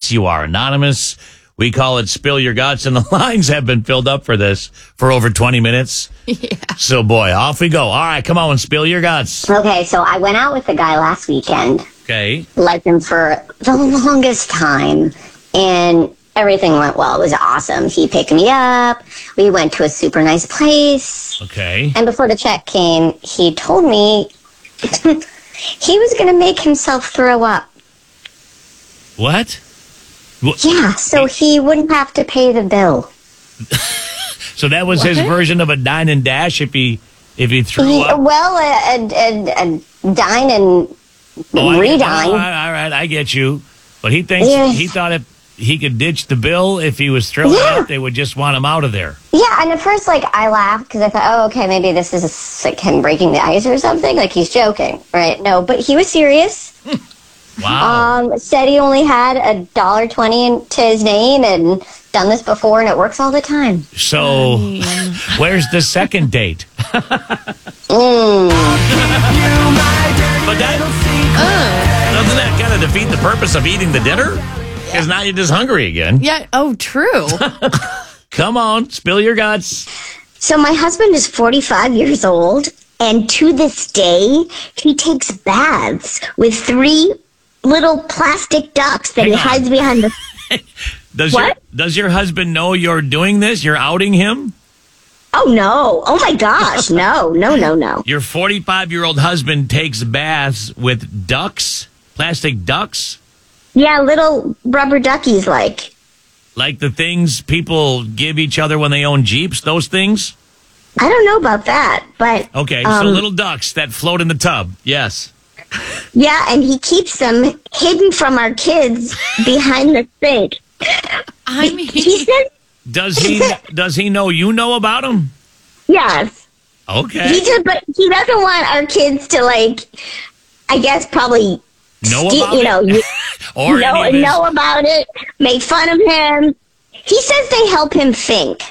Yes, you are anonymous. We call it Spill Your Guts, and the lines have been filled up for this for over 20 minutes. Yeah. So, boy, off we go. All right, come on, spill your guts. Okay, so I went out with the guy last weekend. Okay. Liked him for the longest time, and everything went well. It was awesome. He picked me up. We went to a super nice place. Okay. And before the check came, he told me he was going to make himself throw up. What? Yeah, so he wouldn't have to pay the bill. So that was his version of a dine and dash if he threw up? Well, a dine and redine. All right, I get you. But he thinks he thought if he could ditch the bill if he was throwing up, they would just want him out of there. Yeah, and at first, I laughed because I thought, oh, okay, maybe this is like him breaking the ice or something. Like he's joking, right? No, but he was serious. Wow. Said he only had $1.20 to his name and done this before, and it works all the time. So, where's the second date? But doesn't that kind of defeat the purpose of eating the dinner? Because now you're just hungry again. Yeah. Oh, true. Come on, spill your guts. So my husband is 45 years old, and to this day, he takes baths with 3 little plastic ducks that he hides behind the... Does your husband know you're doing this? You're outing him? Oh, no. Oh, my gosh. No. Your 45-year-old husband takes baths with ducks? Plastic ducks? Yeah, little rubber duckies, like. Like the things people give each other when they own Jeeps? Those things? I don't know about that, but... Okay, so little ducks that float in the tub. Yes. Yeah, and he keeps them hidden from our kids behind the sink. I mean... He said... Does he know you know about him? Yes. Okay. But he doesn't want our kids to, I guess probably... Know about it? Or know about it, make fun of him. He says they help him think.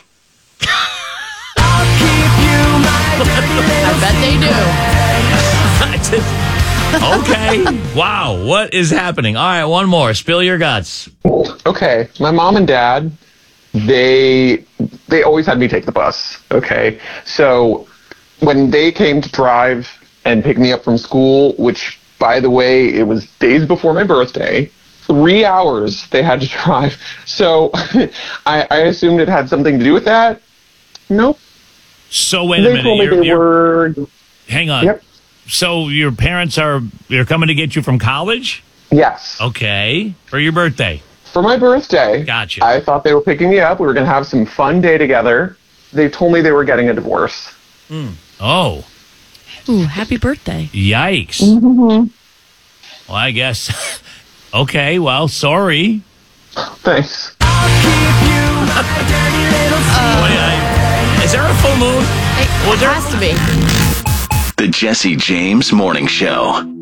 I bet they do. Okay. Wow. What is happening? All right, one more. Spill your guts. Okay. My mom and dad, they always had me take the bus. Okay. So when they came to drive and pick me up from school, which, by the way, it was days before my birthday, 3 hours they had to drive. So I assumed it had something to do with that. Nope. So wait a minute. Told me they were... Hang on. Yep. So your parents they're coming to get you from college? Yes. Okay. For your birthday? For my birthday. Gotcha. I thought they were picking me up. We were going to have some fun day together. They told me they were getting a divorce. Oh. Ooh, happy birthday. Yikes. Mm-hmm. Well, I guess. Okay, well, sorry. Thanks. Is there a full moon? It has to be. The Jesse James Morning Show.